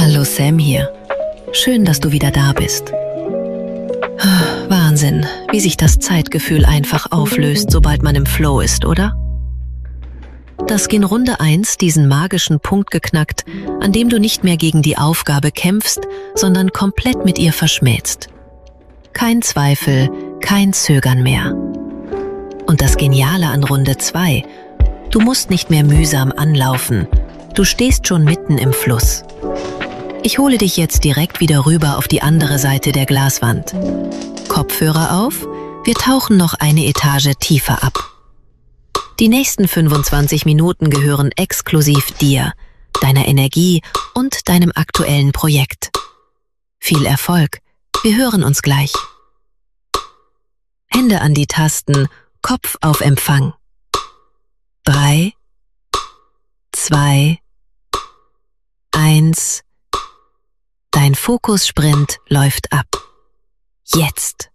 Hallo Sam hier. Schön, dass du wieder da bist. Wahnsinn, wie sich das Zeitgefühl einfach auflöst, sobald man im Flow ist, oder? Das ging Runde 1 diesen magischen Punkt geknackt, an dem du nicht mehr gegen die Aufgabe kämpfst, sondern komplett mit ihr verschmähst. Kein Zweifel, kein Zögern mehr. Und das Geniale an Runde 2, du musst nicht mehr mühsam anlaufen, du stehst schon mitten im Fluss. Ich hole dich jetzt direkt wieder rüber auf die andere Seite der Glaswand. Kopfhörer auf, wir tauchen noch eine Etage tiefer ab. Die nächsten 25 Minuten gehören exklusiv dir, deiner Energie und deinem aktuellen Projekt. Viel Erfolg, wir hören uns gleich. Hände an die Tasten, Kopf auf Empfang. 3, 2, 1. Dein Fokussprint läuft ab. Jetzt!